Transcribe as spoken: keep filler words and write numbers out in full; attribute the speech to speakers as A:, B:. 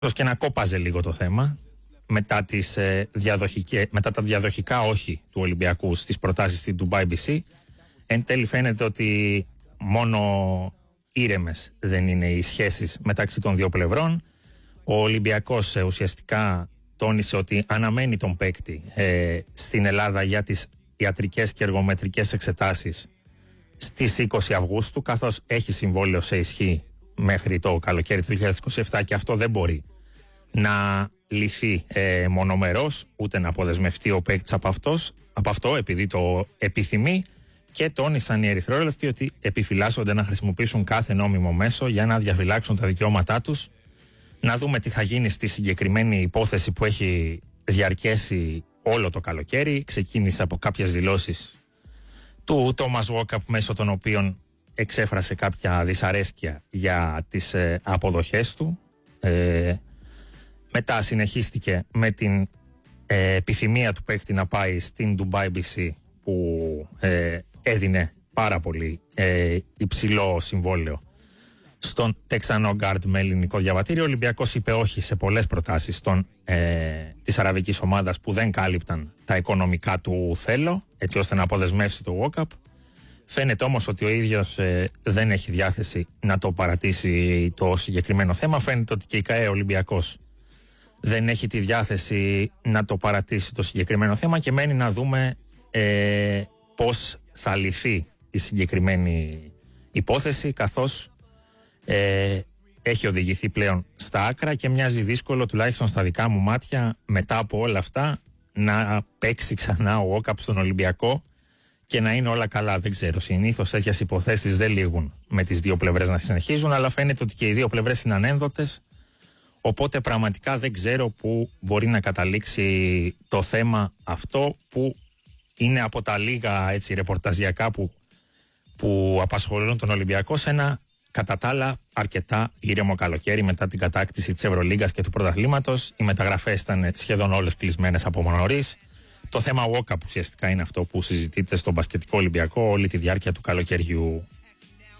A: και να κόπαζε λίγο το θέμα μετά, τις, ε, μετά τα διαδοχικά όχι του Ολυμπιακού στις προτάσεις στην Dubai μπι σι. Εν τέλει φαίνεται ότι μόνο ήρεμες δεν είναι οι σχέσεις μεταξύ των δύο πλευρών. Ο Ολυμπιακός ε, ουσιαστικά τόνισε ότι αναμένει τον παίκτη ε, στην Ελλάδα για τις ιατρικές και εργομετρικές εξετάσεις στις είκοσι Αυγούστου, καθώς έχει συμβόλαιο σε ισχύ μέχρι το καλοκαίρι του δύο χιλιάδες είκοσι επτά και αυτό δεν μπορεί να λυθεί ε, μονομερός, ούτε να αποδεσμευτεί ο παίκτης από, αυτός, από αυτό επειδή το επιθυμεί, και τόνισαν οι ερυθρόλευκοι ότι επιφυλάσσονται να χρησιμοποιήσουν κάθε νόμιμο μέσο για να διαφυλάξουν τα δικαιώματά τους. Να δούμε τι θα γίνει στη συγκεκριμένη υπόθεση που έχει διαρκέσει όλο το καλοκαίρι. Ξεκίνησε από κάποιες δηλώσεις του Τόμας Walkup, μέσω των οποίων εξέφρασε κάποια δυσαρέσκεια για τις ε, αποδοχές του. Ε, μετά συνεχίστηκε με την ε, επιθυμία του παίκτη να πάει στην Dubai μπι σι, που ε, έδινε πάρα πολύ ε, υψηλό συμβόλαιο στον Τεξανό γκάρντ με ελληνικό διαβατήριο. Ο Ολυμπιακός είπε όχι σε πολλές προτάσεις των, ε, της αραβικής ομάδας που δεν κάλυπταν τα οικονομικά του θέλω, έτσι ώστε να αποδεσμεύσει το Walkup. Φαίνεται όμως ότι ο ίδιος ε, δεν έχει διάθεση να το παρατήσει το συγκεκριμένο θέμα. Φαίνεται ότι και η ΚΑΕ Ολυμπιακός δεν έχει τη διάθεση να το παρατήσει το συγκεκριμένο θέμα και μένει να δούμε ε, πώς θα λυθεί η συγκεκριμένη υπόθεση, καθώς ε, έχει οδηγηθεί πλέον στα άκρα και μοιάζει δύσκολο, τουλάχιστον στα δικά μου μάτια, μετά από όλα αυτά να παίξει ξανά ο Walkup στον Ολυμπιακό και να είναι όλα καλά. Δεν ξέρω, συνήθως τέτοιες υποθέσεις δεν λήγουν με τις δύο πλευρές να συνεχίζουν, αλλά φαίνεται ότι και οι δύο πλευρές είναι ανένδοτες, οπότε πραγματικά δεν ξέρω πού μπορεί να καταλήξει το θέμα αυτό, που είναι από τα λίγα έτσι ρεπορταζιακά που, που απασχολούν τον Ολυμπιακό σε ένα κατά τα άλλα αρκετά ήρεμο καλοκαίρι μετά την κατάκτηση της Ευρωλίγκας και του πρωταθλήματος. Οι μεταγραφές ήταν σχεδόν όλες κλεισμένες από νωρίς. Το θέμα Walkup ουσιαστικά είναι αυτό που συζητείται στον μπασκετικό Ολυμπιακό όλη τη διάρκεια του καλοκαιριού.